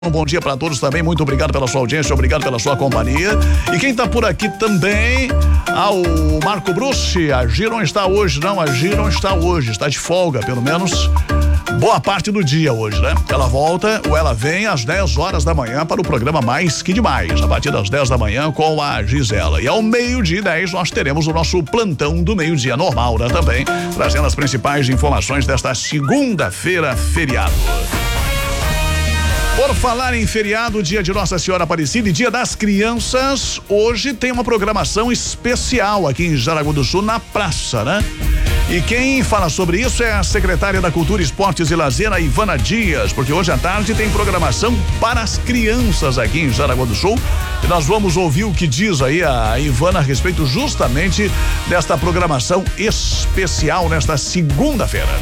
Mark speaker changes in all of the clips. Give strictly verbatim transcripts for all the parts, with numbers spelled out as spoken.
Speaker 1: Um bom dia para todos também, muito obrigado pela sua audiência, obrigado pela sua companhia. E quem tá por aqui também, ao Marco Bruce, a Giron está hoje, não, a Giron está hoje, está de folga, pelo menos boa parte do dia hoje, né? Ela volta ou ela vem às dez horas da manhã para o programa Mais Que Demais, a partir das dez da manhã com a Gisela. E ao meio-dia e dez nós teremos o nosso plantão do meio-dia normal, né? Também, trazendo as principais informações desta segunda-feira, feriado. Por falar em feriado, dia de Nossa Senhora Aparecida e dia das crianças, hoje tem uma programação especial aqui em Jaraguá do Sul, na praça, né? E quem fala sobre isso é a secretária da Cultura, Esportes e Lazer, a Ivana Dias, porque hoje à tarde tem programação para as crianças aqui em Jaraguá do Sul. E nós vamos ouvir o que diz aí a Ivana a respeito justamente desta programação especial nesta segunda-feira.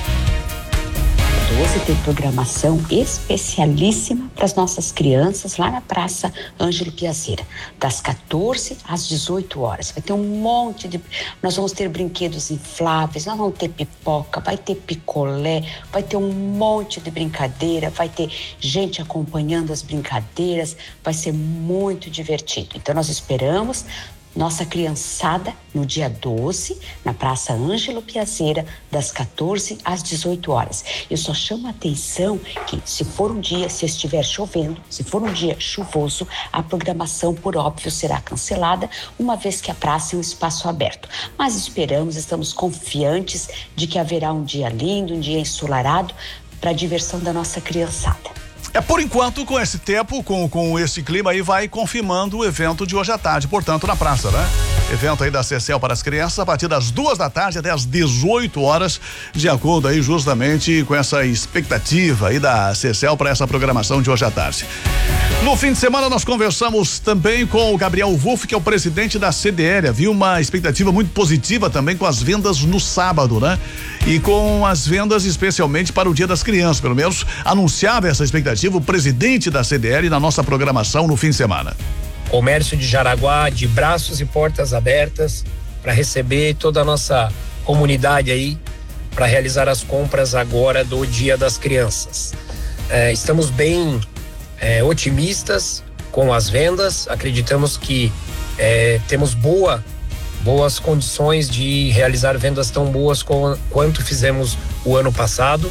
Speaker 2: Hoje tem programação especialíssima para as nossas crianças lá na Praça Ângelo Piazeira, das quatorze às dezoito horas. Vai ter um monte de... Nós vamos ter brinquedos infláveis, nós vamos ter pipoca, vai ter picolé, vai ter um monte de brincadeira, vai ter gente acompanhando as brincadeiras, vai ser muito divertido. Então nós esperamos nossa criançada no dia doze, na Praça Ângelo Piazeira, das quatorze às dezoito horas. Eu só chamo a atenção que, se for um dia, se estiver chovendo, se for um dia chuvoso, a programação, por óbvio, será cancelada, uma vez que a praça é um espaço aberto. Mas esperamos, estamos confiantes de que haverá um dia lindo, um dia ensolarado, para a diversão da nossa criançada.
Speaker 1: É, por enquanto, com esse tempo, com, com esse clima aí, vai confirmando o evento de hoje à tarde, portanto, na praça, né? Evento aí da C C L para as crianças, a partir das duas da tarde até as dezoito horas, de acordo aí justamente com essa expectativa aí da C C L para essa programação de hoje à tarde. No fim de semana nós conversamos também com o Gabriel Wolff, que é o presidente da C D L. Havia uma expectativa muito positiva também com as vendas no sábado, né? E com as vendas especialmente para o Dia das Crianças, pelo menos anunciava essa expectativa o presidente da C D L na nossa programação no fim de semana.
Speaker 3: Comércio de Jaraguá de braços e portas abertas para receber toda a nossa comunidade aí para realizar as compras agora do Dia das Crianças. É, estamos bem é, otimistas com as vendas, acreditamos que é, temos boa, boas condições de realizar vendas tão boas com, quanto fizemos o ano passado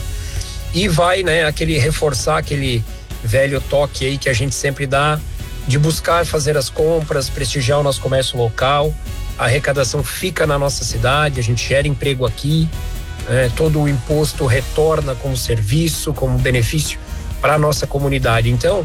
Speaker 3: e vai, né, aquele reforçar aquele velho toque aí que a gente sempre dá de buscar fazer as compras, prestigiar o nosso comércio local. A arrecadação fica na nossa cidade, a gente gera emprego aqui, né, todo o imposto retorna como serviço, como benefício para a nossa comunidade. Então,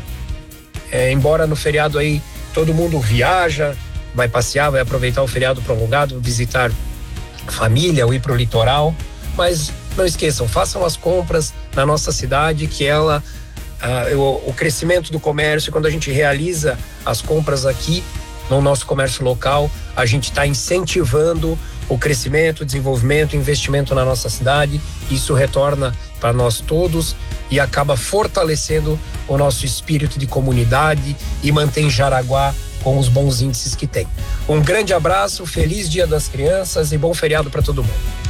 Speaker 3: é, embora no feriado aí todo mundo viaja, vai passear, vai aproveitar o feriado prolongado, visitar família ou ir para o litoral, mas não esqueçam, façam as compras na nossa cidade, que ela Uh, o, o crescimento do comércio, quando a gente realiza as compras aqui no nosso comércio local, a gente está incentivando o crescimento, o desenvolvimento, o investimento na nossa cidade. Isso retorna para nós todos e acaba fortalecendo o nosso espírito de comunidade e mantém Jaraguá com os bons índices que tem. Um grande abraço, feliz Dia das Crianças e bom feriado para todo mundo.